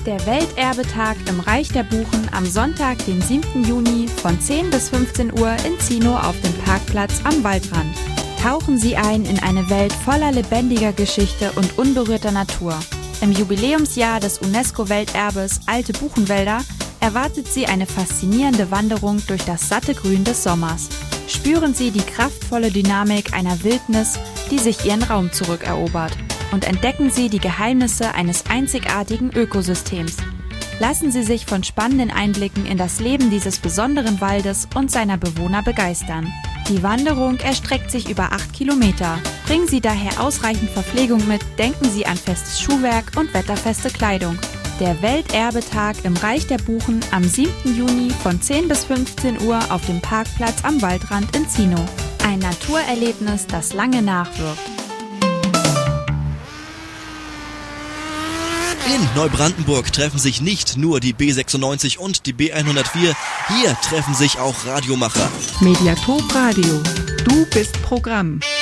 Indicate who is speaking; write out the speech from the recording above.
Speaker 1: Der Welterbetag im Reich der Buchen am Sonntag, den 7. Juni von 10 bis 15 Uhr in Zinow auf dem Parkplatz am Waldrand. Tauchen Sie ein in eine Welt voller lebendiger Geschichte und unberührter Natur. Im Jubiläumsjahr des UNESCO-Welterbes Alte Buchenwälder erwartet Sie eine faszinierende Wanderung durch das satte Grün des Sommers. Spüren Sie die kraftvolle Dynamik einer Wildnis, die sich ihren Raum zurückerobert. Und entdecken Sie die Geheimnisse eines einzigartigen Ökosystems. Lassen Sie sich von spannenden Einblicken in das Leben dieses besonderen Waldes und seiner Bewohner begeistern. Die Wanderung erstreckt sich über 8 Kilometer. Bringen Sie daher ausreichend Verpflegung mit, denken Sie an festes Schuhwerk und wetterfeste Kleidung. Der Welterbetag im Reich der Buchen am 7. Juni von 10 bis 15 Uhr auf dem Parkplatz am Waldrand in Zinow. Ein Naturerlebnis, das lange nachwirkt.
Speaker 2: In Neubrandenburg treffen sich nicht nur die B96 und die B104, hier treffen sich auch Radiomacher.
Speaker 3: Mediatop Radio. Du bist Programm.